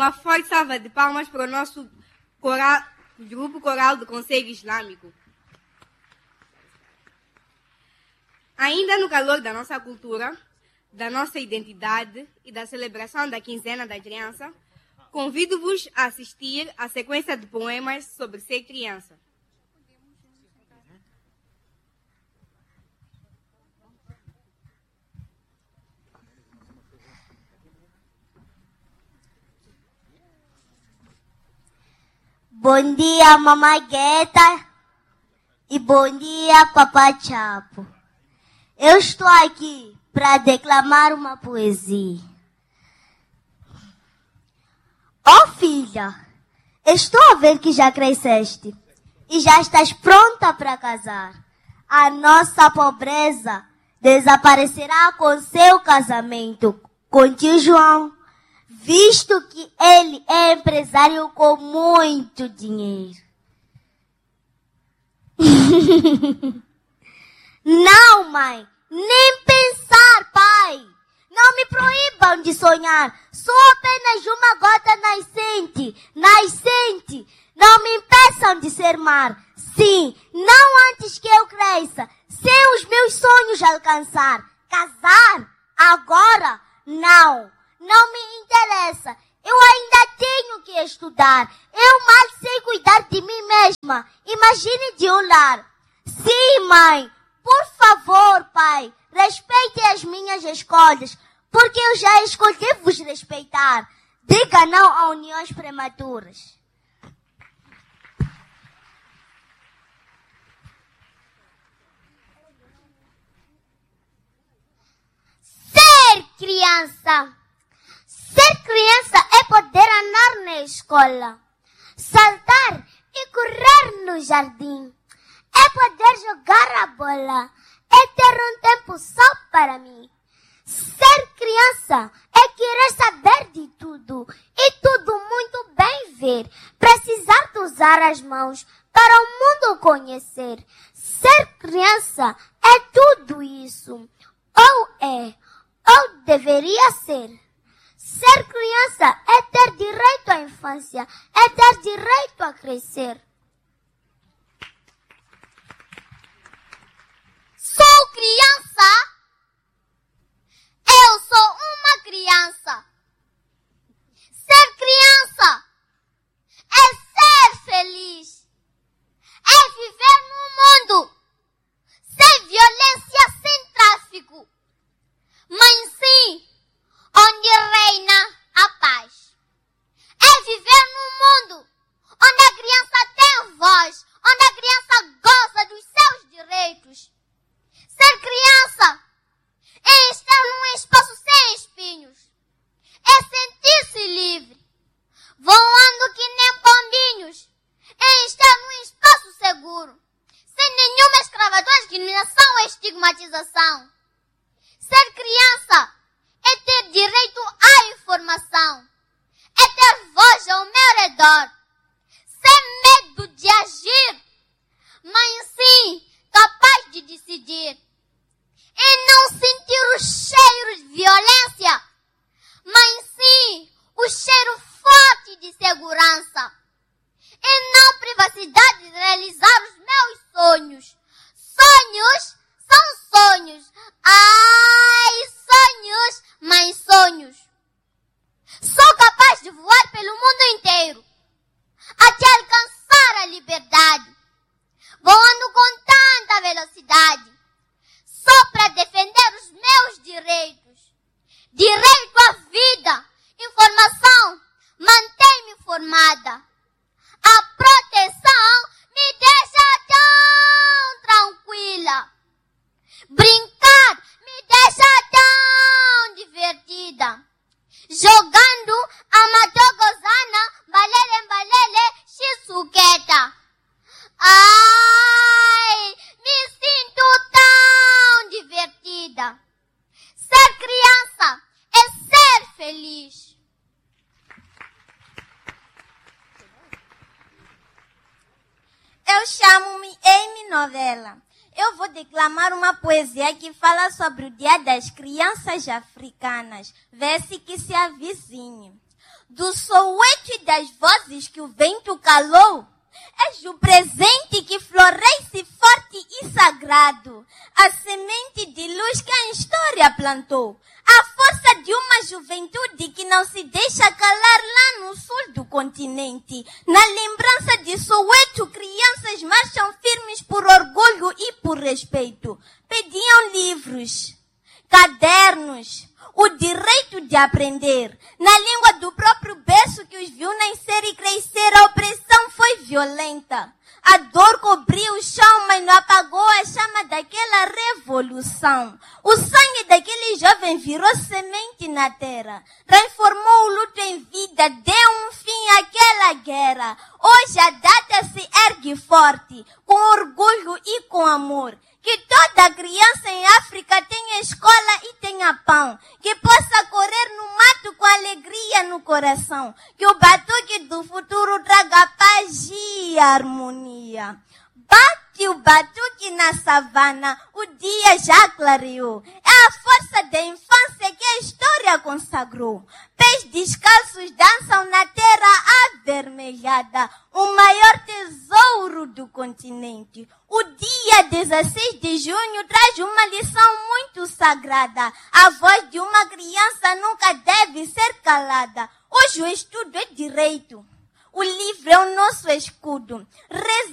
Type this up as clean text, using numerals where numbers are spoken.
Uma forte salva de palmas para o nosso grupo coral do Conselho Islâmico. Ainda no calor da nossa cultura, da nossa identidade e da celebração da Quinzena da Criança, convido-vos a assistir à sequência de poemas sobre ser criança. Bom dia, Mamãe Gueta, e bom dia, Papai Chapo. Eu estou aqui para declamar uma poesia. Oh, filha, estou a ver que já cresceste e já estás pronta para casar. A nossa pobreza desaparecerá com seu casamento com tio João, visto que ele é empresário com muito dinheiro. Não, mãe, nem pensar, pai. Não me proíbam de sonhar. Sou apenas uma gota nascente. Não me impeçam de ser mar. Sim, não antes que eu cresça, sem os meus sonhos alcançar. Casar? Agora? Não. Não me interessa. Eu ainda tenho que estudar. Eu mal sei cuidar de mim mesma. Imagine de um lar. Sim, mãe. Por favor, pai. Respeitem as minhas escolhas. Porque eu já escolhi vos respeitar. Diga não a uniões prematuras. Ser criança. Ser criança é poder andar na escola, saltar e correr no jardim. É poder jogar a bola, é ter um tempo só para mim. Ser criança é querer saber de tudo e tudo muito bem ver. Precisar de usar as mãos para o mundo conhecer. Ser criança é tudo isso. Ou é, ou deveria ser. Ser criança é ter direito à infância, é ter direito a crescer. Sou criança. Eu sou uma criança. Ser criança é ser feliz. É viver num mundo sem violência, sem tráfico. Mas sim, onde reina a paz. É viver num mundo onde a criança tem voz, onde a criança goza dos seus direitos. Ser criança é estar num espaço sem espinhos. É sentir-se livre, voando que nem pombinhos. É estar num espaço seguro, sem nenhuma escravatura, discriminação ou estigmatização. Ser criança é ter direito à informação. É ter voz ao meu redor. Sem medo de agir, mas sim capaz de decidir. E não sentir o cheiro de violência, mas sim o cheiro forte de segurança. E não privacidade de realizar os meus sonhos. Sonhos são sonhos. Ai, sonhos, mas sonhos. Sou capaz de voar pelo mundo inteiro, até alcançar a liberdade, voando com tanta velocidade, só para defender os meus direitos. Direito à vida, informação, mantém-me informada. A proteção me deixa tão tranquila. Brincar me deixa tão divertida. Jogando a matogozana, balele, balele, xisuqueta. Ai, me sinto tão divertida. Ser criança é ser feliz. Eu chamo-me Amy Novela. Eu vou declamar uma poesia que fala sobre o Dia das Crianças Africanas. Vê-se que se avizinhe. do Soweto e das vozes que o vento calou. És o presente que floresce forte e sagrado, a semente de luz que a história plantou, a força de uma juventude que não se deixa calar lá no sul do continente. Na lembrança de Soweto, crianças marcham firmes por orgulho e por respeito. Pediam livros, cadernos, o direito de aprender. Na língua do próprio berço que os viu nascer e crescer, a opressão foi violenta. A dor cobriu o chão, mas não apagou a chama daquela revolução. O sangue daquele jovem virou semente na terra. Transformou o luto em vida, deu um fim àquela guerra. Hoje a data se ergue forte, com orgulho e com amor. Que toda criança em África tenha escola e tenha pão. Que possa correr no mato com alegria no coração. Que o batuque do futuro traga paz e harmonia. Bate o batuque na savana, o dia já clareou. É a força da infância que a história consagrou. Pés descalços dançam na terra avermelhada, o maior tesouro do continente. O dia 16 de junho traz uma lição muito sagrada. A voz de uma criança nunca deve ser calada. Hoje o estudo é direito. O livro é o nosso escudo.